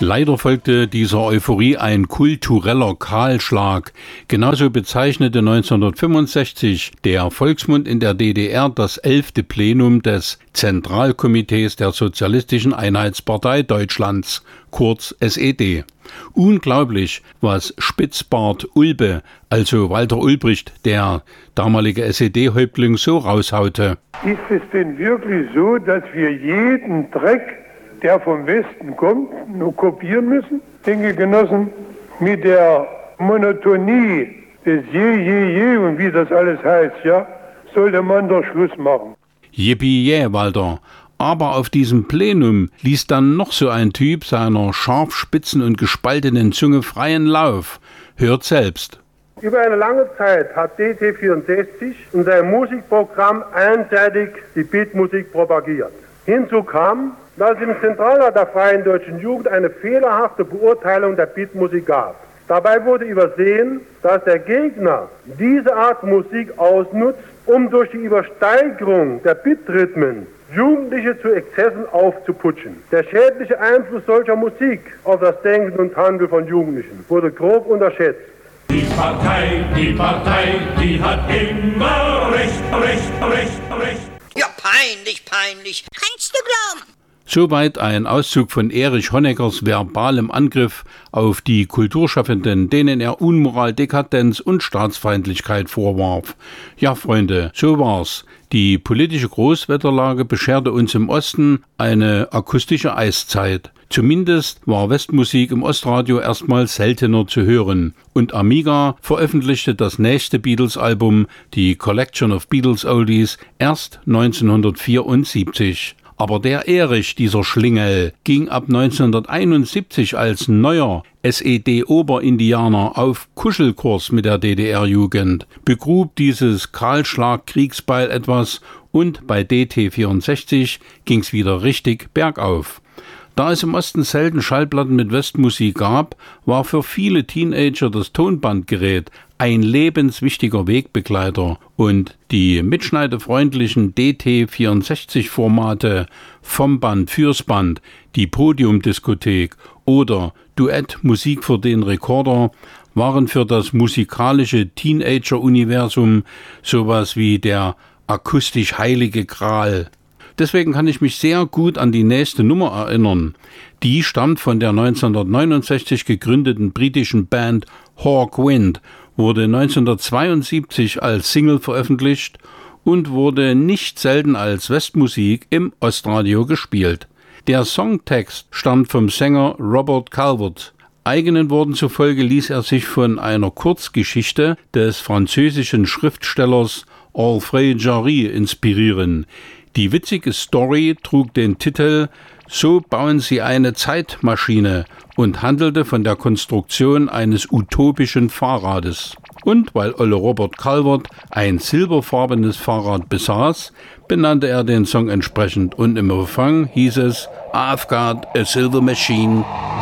Leider folgte dieser Euphorie ein kultureller Kahlschlag. Genauso bezeichnete 1965 der Volksmund in der DDR das 11. Plenum des Zentralkomitees der Sozialistischen Einheitspartei Deutschlands, kurz SED. Unglaublich, was Spitzbart Ulbe, also Walter Ulbricht, der damalige SED-Häuptling, so raushaute. Ist es denn wirklich so, dass wir jeden Dreck, der vom Westen kommt, nur kopieren müssen? Denke Genossen, mit der Monotonie des Je und wie das alles heißt, ja, sollte man doch Schluss machen. Yippie, Walter. Aber auf diesem Plenum ließ dann noch so ein Typ seiner scharf spitzen und gespaltenen Zunge freien Lauf. Hört selbst. Über eine lange Zeit hat DT64 in seinem Musikprogramm einseitig die Beatmusik propagiert. Hinzu kam, dass es im Zentralrat der Freien Deutschen Jugend eine fehlerhafte Beurteilung der Beatmusik gab. Dabei wurde übersehen, dass der Gegner diese Art Musik ausnutzt, um durch die Übersteigerung der Beatrhythmen Jugendliche zu Exzessen aufzuputschen. Der schädliche Einfluss solcher Musik auf das Denken und Handeln von Jugendlichen wurde grob unterschätzt. Die Partei, die hat immer Recht. Ja, peinlich. Kannst du glauben? Soweit ein Auszug von Erich Honeckers verbalem Angriff auf die Kulturschaffenden, denen er Unmoral, Dekadenz und Staatsfeindlichkeit vorwarf. Ja, Freunde, so war's. Die politische Großwetterlage bescherte uns im Osten eine akustische Eiszeit. Zumindest war Westmusik im Ostradio erstmal seltener zu hören. Und Amiga veröffentlichte das nächste Beatles-Album, die Collection of Beatles Oldies, erst 1974. Aber der Erich, dieser Schlingel, ging ab 1971 als neuer SED-Oberindianer auf Kuschelkurs mit der DDR-Jugend, begrub dieses Kahlschlag-Kriegsbeil etwas und bei DT64 ging's wieder richtig bergauf. Da es im Osten selten Schallplatten mit Westmusik gab, war für viele Teenager das Tonbandgerät ein lebenswichtiger Wegbegleiter und die mitschneidefreundlichen DT64-Formate vom Band fürs Band, die Podiumdiskothek oder Duett Musik für den Rekorder waren für das musikalische Teenager-Universum sowas wie der akustisch heilige Gral. Deswegen kann ich mich sehr gut an die nächste Nummer erinnern. Die stammt von der 1969 gegründeten britischen Band Hawk Wind, wurde 1972 als Single veröffentlicht und wurde nicht selten als Westmusik im Ostradio gespielt. Der Songtext stammt vom Sänger Robert Calvert. Eigenen Worten zufolge ließ er sich von einer Kurzgeschichte des französischen Schriftstellers Alfred Jarry inspirieren. Die witzige Story trug den Titel »So bauen Sie eine Zeitmaschine« und handelte von der Konstruktion eines utopischen Fahrrades. Und weil Olle Robert Calvert ein silberfarbenes Fahrrad besaß, benannte er den Song entsprechend und im Refrain hieß es »I've got a silver machine«.